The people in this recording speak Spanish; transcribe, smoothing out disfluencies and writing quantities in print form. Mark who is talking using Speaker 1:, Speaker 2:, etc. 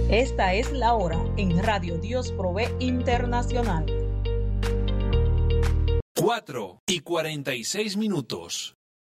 Speaker 1: Esta es la hora en Radio Dios Provee Internacional.
Speaker 2: 4:46.